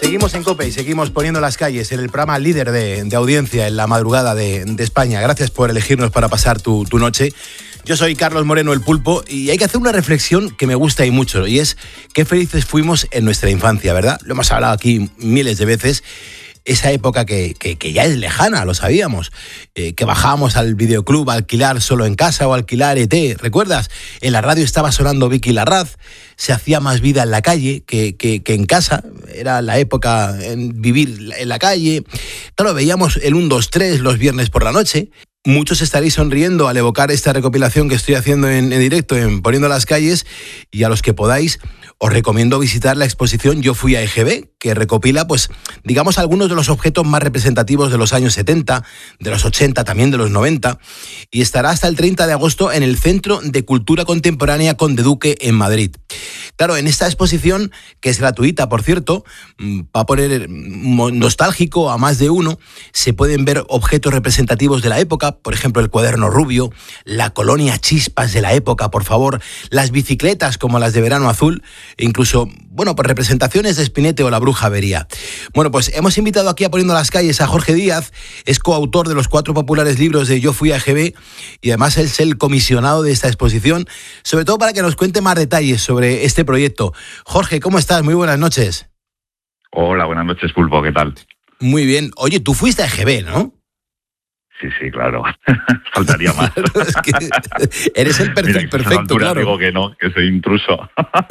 Seguimos en COPE y seguimos poniendo las calles en el programa líder de audiencia en la madrugada de España. Gracias por elegirnos para pasar tu noche. Yo soy Carlos Moreno, el Pulpo, y hay que hacer una reflexión que me gusta y mucho, y es qué felices fuimos en nuestra infancia, ¿verdad? Lo hemos hablado aquí miles de veces. Esa época que ya es lejana, lo sabíamos, que bajábamos al videoclub a alquilar Solo en Casa o alquilar ET, ¿recuerdas? En la radio estaba sonando Vicky Larraz, se hacía más vida en la calle que en casa, era la época en vivir en la calle. Claro, veíamos el 1, 2, 3 los viernes por la noche. Muchos estaréis sonriendo al evocar esta recopilación que estoy haciendo en directo, en Poniendo las Calles, y a los que podáis, os recomiendo visitar la exposición Yo fui a EGB, que recopila, pues, digamos, algunos de los objetos más representativos de los años 70, de los 80, también de los 90, y estará hasta el 30 de agosto en el Centro de Cultura Contemporánea Conde Duque en Madrid. Claro, en esta exposición, que es gratuita, por cierto, va a poner nostálgico a más de uno, se pueden ver objetos representativos de la época, por ejemplo, el cuaderno rubio, la colonia Chispas de la época, por favor, las bicicletas como las de Verano Azul, e incluso, bueno, pues representaciones de Spinette o la Bruja Avería. Bueno, pues hemos invitado aquí a Poniendo las Calles a Jorge Díaz, es coautor de los 4 populares libros de Yo fui a EGB y además es el comisionado de esta exposición, sobre todo para que nos cuente más detalles sobre este proyecto. Jorge, ¿cómo estás? Muy buenas noches. Hola, buenas noches, Pulpo, ¿qué tal? Muy bien. Oye, tú fuiste a EGB, ¿no? Sí, claro. Faltaría más. Es que eres el perfecto, claro. Digo que no, que soy intruso.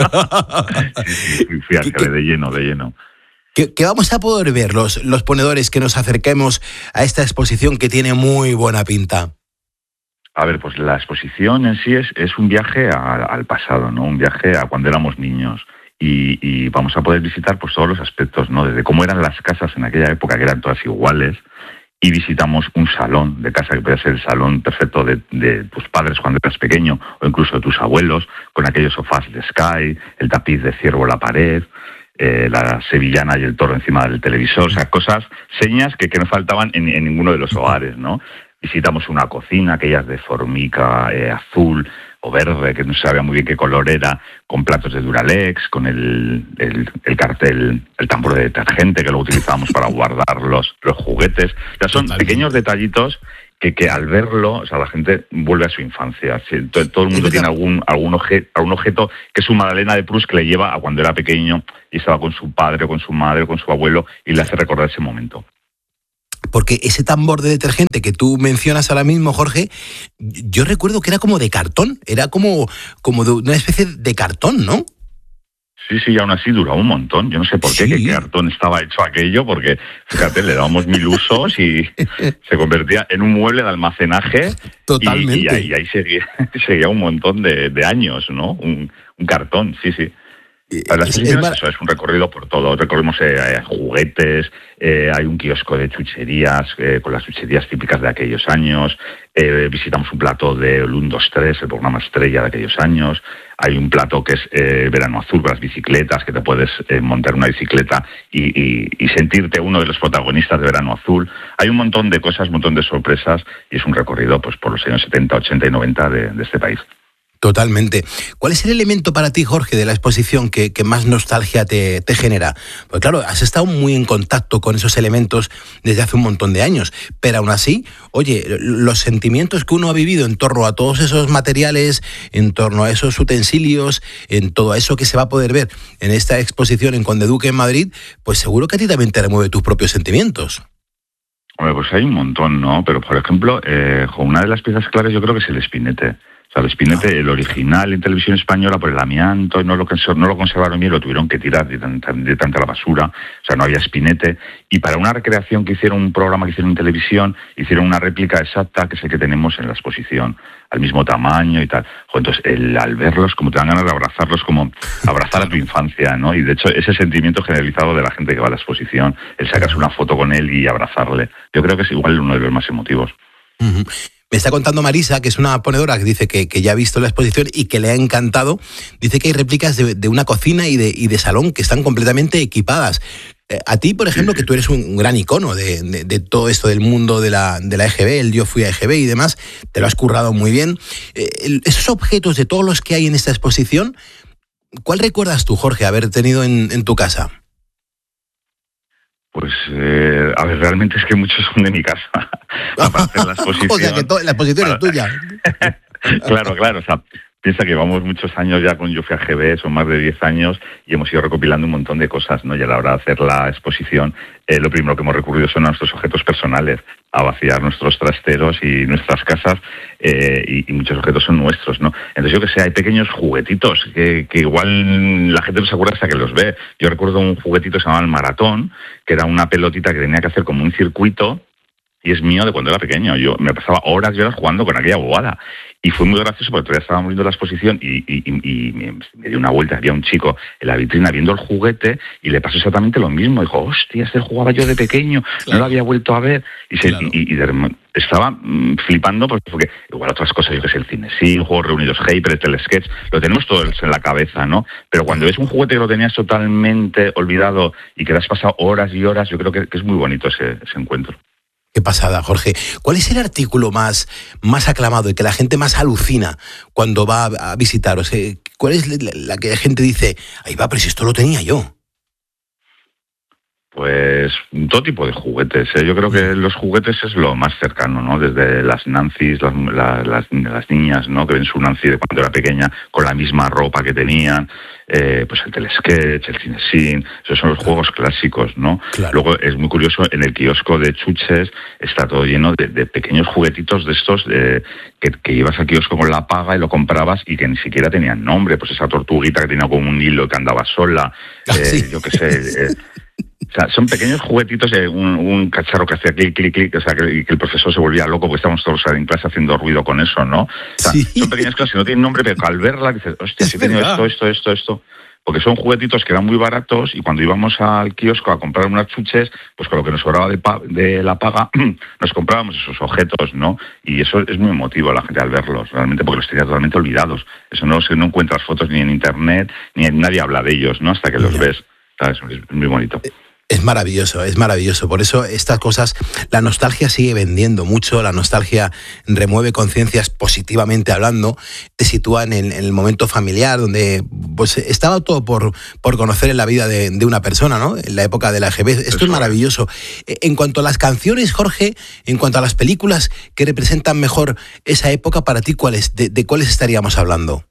Sí, fui a EGB de lleno. ¿Qué vamos a poder ver los ponedores que nos acerquemos a esta exposición que tiene muy buena pinta? A ver, pues la exposición en sí es un viaje al pasado, ¿no? Un viaje a cuando éramos niños. Y vamos a poder visitar pues todos los aspectos, ¿no? Desde cómo eran las casas en aquella época, que eran todas iguales, y visitamos un salón de casa que puede ser el salón perfecto de tus padres cuando eras pequeño, o incluso de tus abuelos, con aquellos sofás de Sky, el tapiz de ciervo en la pared, la sevillana y el toro encima del televisor, o sea, señas que no faltaban en ninguno de los hogares, ¿no? Visitamos una cocina, aquellas de formica azul o verde, que no sabía muy bien qué color era, con platos de Duralex, con el cartel, el tambor de detergente que lo utilizábamos para guardar los juguetes. O sea, son pequeños detallitos que al verlo, o sea, la gente vuelve a su infancia. Todo el mundo tiene algún objeto que es su Magdalena de Proust que le lleva a cuando era pequeño y estaba con su padre, o con su madre, o con su abuelo, y le hace recordar ese momento. Porque ese tambor de detergente que tú mencionas ahora mismo, Jorge, yo recuerdo que era como de cartón, era como de una especie de cartón, ¿no? Sí, y aún así duraba un montón. Yo no sé por qué, qué cartón estaba hecho aquello, porque, fíjate, le dábamos 1000 usos y se convertía en un mueble de almacenaje. Totalmente. Y ahí seguía un montón de años, ¿no? Un cartón, sí. La exposición es un recorrido por todo. Recorrimos juguetes, hay un kiosco de chucherías, con las chucherías típicas de aquellos años. Visitamos un plato del 1, 2, 3, el programa estrella de aquellos años. Hay un plato que es Verano Azul, con las bicicletas, que te puedes montar una bicicleta y sentirte uno de los protagonistas de Verano Azul. Hay un montón de cosas, un montón de sorpresas, y es un recorrido pues por los años 70, 80 y 90 de este país. Totalmente. ¿Cuál es el elemento para ti, Jorge, de la exposición que más nostalgia te genera? Pues claro, has estado muy en contacto con esos elementos desde hace un montón de años, pero aún así, oye, los sentimientos que uno ha vivido en torno a todos esos materiales, en torno a esos utensilios, en todo eso que se va a poder ver en esta exposición en Conde Duque en Madrid, pues seguro que a ti también te remueve tus propios sentimientos. Hombre, pues hay un montón, ¿no? Pero, por ejemplo, una de las piezas claves yo creo que es el Spinette. O sea, el Spinette, el original en televisión española, por el amianto, y no lo conservaron bien, lo tuvieron que tirar de tanta la basura. O sea, no había Spinette. Y para una recreación que hicieron, un programa que hicieron en televisión, hicieron una réplica exacta, que es el que tenemos en la exposición, al mismo tamaño y tal. Entonces, al verlos, como te dan ganas de abrazarlos, como abrazar a tu infancia, ¿no? Y de hecho, ese sentimiento generalizado de la gente que va a la exposición, el sacarse una foto con él y abrazarle, yo creo que es igual uno de los más emotivos. Uh-huh. Me está contando Marisa, que es una ponedora que dice que ya ha visto la exposición y que le ha encantado. Dice que hay réplicas de una cocina y de salón que están completamente equipadas. A ti, por ejemplo, que tú eres un gran icono de todo esto del mundo de la EGB, el Yo fui a EGB y demás, te lo has currado muy bien. Esos objetos de todos los que hay en esta exposición, ¿cuál recuerdas tú, Jorge, haber tenido en tu casa? Pues, a ver, realmente es que muchos son de mi casa. Para hacer la exposición. O sea, que la exposición es tuya. Claro, o sea, piensa que vamos muchos años ya con Yo Fui a GB, son más de 10 años, y hemos ido recopilando un montón de cosas, ¿no? Y a la hora de hacer la exposición, lo primero que hemos recurrido son a nuestros objetos personales, a vaciar nuestros trasteros y nuestras casas, y muchos objetos son nuestros, ¿no? Entonces, yo que sé, hay pequeños juguetitos que igual la gente no se acuerda hasta que los ve. Yo recuerdo un juguetito que se llamaba el maratón, que era una pelotita que tenía que hacer como un circuito, y es mío de cuando era pequeño. Yo me pasaba horas y horas jugando con aquella bobada. Y fue muy gracioso porque todavía estábamos viendo la exposición y me dio una vuelta. Había un chico en la vitrina viendo el juguete y le pasó exactamente lo mismo. Dijo, hostia, este jugaba yo de pequeño, claro. No lo había vuelto a ver. Estaba flipando porque igual otras cosas, yo que sé, el cine, sí, Juegos Reunidos, Hyper, el sketch, lo tenemos todos en la cabeza, ¿no? Pero cuando ves un juguete que lo tenías totalmente olvidado y que te has pasado horas y horas, yo creo que es muy bonito ese encuentro. Qué pasada, Jorge. ¿Cuál es el artículo más aclamado y que la gente más alucina cuando va a visitaros? ¿Cuál es la que la gente dice, ahí va, pero si esto lo tenía yo? Pues todo tipo de juguetes. Yo creo que los juguetes es lo más cercano, ¿no? Desde las Nancys, las niñas, ¿no? Que ven su Nancy de cuando era pequeña con la misma ropa que tenían, pues el telesketch, el cinesín, esos son los juegos clásicos, ¿no? Claro. Luego es muy curioso, en el kiosco de chuches está todo lleno de pequeños juguetitos de estos que ibas al kiosco con la paga y lo comprabas y que ni siquiera tenían nombre, pues esa tortuguita que tenía como un hilo que andaba sola, sí. Yo qué sé... O sea, son pequeños juguetitos, un cacharro que hacía clic, clic, clic, o sea, que el profesor se volvía loco porque estábamos todos en clase haciendo ruido con eso, ¿no? O sea, sí. Son pequeñas cosas que no tienen nombre, pero al verla dices, hostia, sí he tenido esto. Porque son juguetitos que eran muy baratos y cuando íbamos al kiosco a comprar unas chuches, pues con lo que nos sobraba de la paga, nos comprábamos esos objetos, ¿no? Y eso es muy emotivo a la gente al verlos, realmente, porque los tenía totalmente olvidados. Eso no encuentras fotos ni en internet, ni nadie habla de ellos, ¿no? Hasta que los ves, ¿sabes? Es muy bonito. Es maravilloso. Por eso estas cosas, la nostalgia sigue vendiendo mucho, la nostalgia remueve conciencias positivamente hablando, te sitúa en el momento familiar, donde pues estaba todo por conocer en la vida de una persona, ¿no? En la época de la AGB. Esto es maravilloso. En cuanto a las canciones, Jorge, en cuanto a las películas que representan mejor esa época, para ti, ¿de cuáles estaríamos hablando?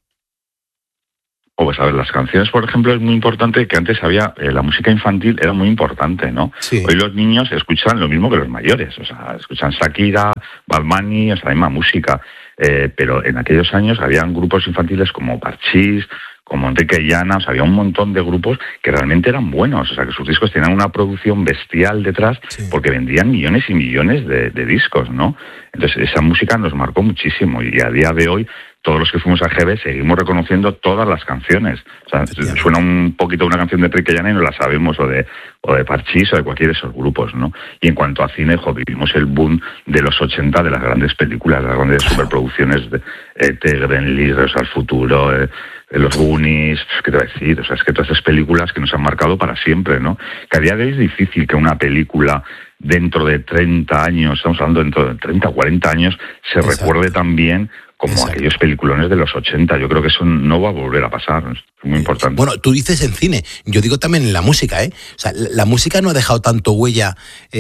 Pues a ver, las canciones, por ejemplo, es muy importante que antes había, la música infantil era muy importante, ¿no? Sí. Hoy los niños escuchan lo mismo que los mayores, o sea, escuchan Shakira, Bad Bunny, o sea, la misma música, pero en aquellos años habían grupos infantiles como Parchís, como Enrique y Ana, o sea, había un montón de grupos que realmente eran buenos, o sea, que sus discos tenían una producción bestial detrás, sí. Porque vendían millones y millones de discos, ¿no? Entonces, esa música nos marcó muchísimo y a día de hoy todos los que fuimos a GB seguimos reconociendo todas las canciones. O sea, suena un poquito una canción de Enrique y Ana y no la sabemos, o de Parchís o de cualquiera de esos grupos, ¿no? Y en cuanto a cine, vivimos el boom de los 80, de las grandes películas, de las grandes superproducciones de Gremlins, Regreso al Futuro, los Goonies, ¿qué te voy a decir? O sea, es que todas esas películas que nos han marcado para siempre, ¿no? Que a día de hoy es difícil que una película dentro de 30 años, estamos hablando dentro de 30 o 40 años, se recuerde tan bien como aquellos peliculones de los 80. Yo creo que eso no va a volver a pasar. Es muy importante. Bueno, tú dices en cine, yo digo también en la música, ¿eh? O sea, la música no ha dejado tanto huella,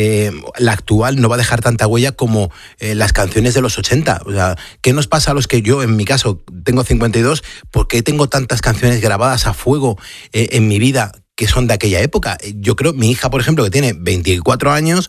la actual no va a dejar tanta huella como las canciones de los 80. O sea, ¿qué nos pasa a los que yo, en mi caso, tengo 52? ¿Por qué tengo tantas canciones grabadas a fuego en mi vida que son de aquella época? Yo creo, mi hija, por ejemplo, que tiene 24 años,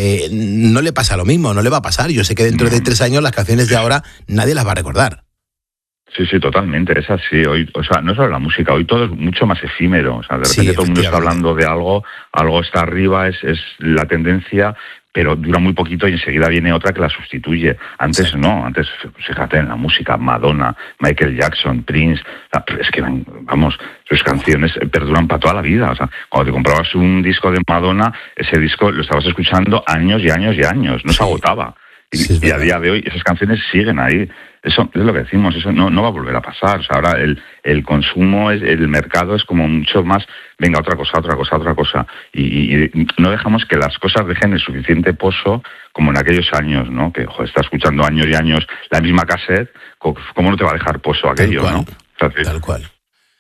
no le pasa lo mismo, no le va a pasar. Yo sé que dentro de 3 años las canciones de ahora nadie las va a recordar. Sí, totalmente, es así. Hoy, o sea, no solo la música, hoy todo es mucho más efímero. O sea, de repente todo el mundo está hablando de algo está arriba, es la tendencia, pero dura muy poquito y enseguida viene otra que la sustituye. Antes no, antes, fíjate, en la música, Madonna, Michael Jackson, Prince, es que, vamos, sus canciones perduran para toda la vida. O sea, cuando te comprabas un disco de Madonna, ese disco lo estabas escuchando años y años y años, no se agotaba. Y a día de hoy esas canciones siguen ahí. Eso es lo que decimos, eso no va a volver a pasar. O sea, ahora el consumo, el mercado es como mucho más, venga, otra cosa. Y no dejamos que las cosas dejen el suficiente pozo como en aquellos años, ¿no? Que, está escuchando años y años la misma cassette, ¿cómo no te va a dejar pozo aquello, no? Tal cual.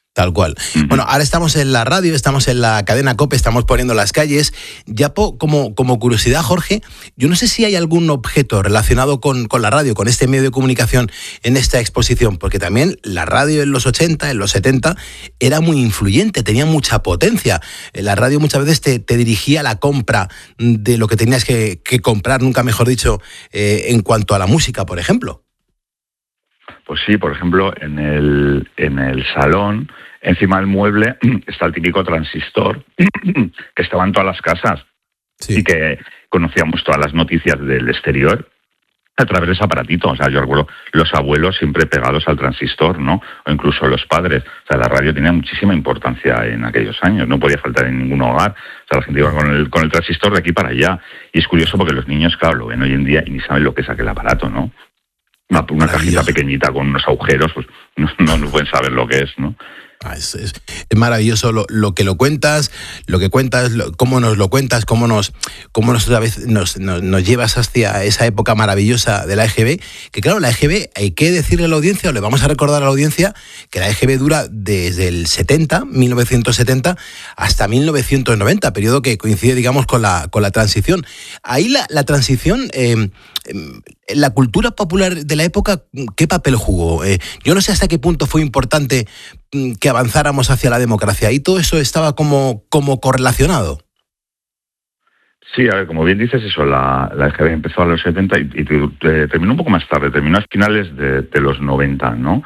Tal cual. Bueno, ahora estamos en la radio, estamos en la cadena COPE, estamos poniendo las calles. Ya como curiosidad, Jorge, yo no sé si hay algún objeto relacionado con la radio, con este medio de comunicación en esta exposición, porque también la radio en los 80, en los 70, era muy influyente, tenía mucha potencia. La radio muchas veces te dirigía a la compra de lo que tenías que comprar, nunca mejor dicho, en cuanto a la música, por ejemplo. Pues sí, por ejemplo, en el salón, encima del mueble, está el típico transistor que estaba en todas las casas, sí, y que conocíamos todas las noticias del exterior a través de ese aparatito. O sea, yo recuerdo los abuelos siempre pegados al transistor, ¿no? O incluso los padres. O sea, la radio tenía muchísima importancia en aquellos años, no podía faltar en ningún hogar. O sea, la gente iba con el transistor de aquí para allá. Y es curioso porque los niños, claro, lo ven hoy en día y ni saben lo que es aquel aparato, ¿no? Una cajita pequeñita con unos agujeros, pues no pueden saber lo que es, ¿no? Es maravilloso lo que lo cuentas, cómo nos lo cuentas, cómo nos otra vez nos llevas hacia esa época maravillosa de la EGB, que claro, la EGB, hay que decirle a la audiencia, o le vamos a recordar a la audiencia, que la EGB dura desde el 1970, hasta 1990, periodo que coincide, digamos, con la transición. Ahí la transición, la cultura popular de la época, ¿qué papel jugó? Yo no sé hasta qué punto fue importante que avanzáramos hacia la democracia, y todo eso estaba como correlacionado. Sí, a ver, como bien dices, eso, la EGB empezó a los 70 y terminó un poco más tarde, terminó a finales de los 90, ¿no?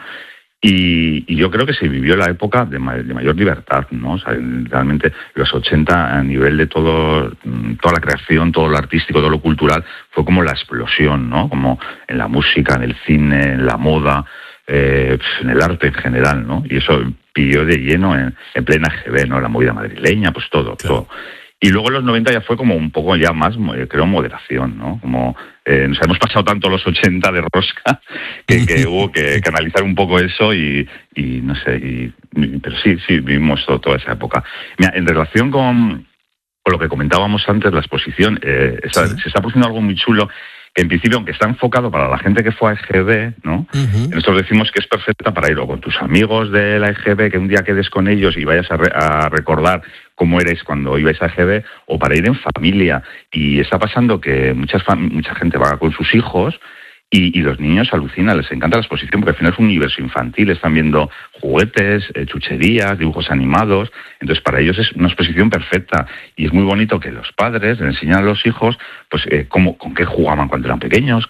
Y yo creo que se vivió la época de mayor libertad, ¿no? O sea, realmente los 80 a nivel de toda la creación, todo lo artístico, todo lo cultural, fue como la explosión, ¿no? Como en la música, en el cine, en la moda, en el arte en general, ¿no? Y eso pilló de lleno en plena EGB, ¿no? La movida madrileña, pues todo, claro. Todo. Y luego en los 90 ya fue como un poco ya más, creo, moderación, ¿no? Como nos hemos pasado tanto los 80 de rosca que hubo que analizar un poco eso y no sé, pero sí, vivimos toda esa época. Mira, en relación con lo que comentábamos antes, la exposición, se está produciendo algo muy chulo, que en principio, aunque está enfocado para la gente que fue a EGB, ¿no? Nosotros decimos que es perfecta para ir o con tus amigos de la EGB, que un día quedes con ellos y vayas a recordar cómo erais cuando ibais a EGB, o para ir en familia. Y está pasando que mucha gente va con sus hijos y los niños alucinan, les encanta la exposición, porque al final es un universo infantil, están viendo juguetes, chucherías, dibujos animados. Entonces para ellos es una exposición perfecta, y es muy bonito que los padres les enseñan a los hijos pues con qué jugaban cuando eran pequeños,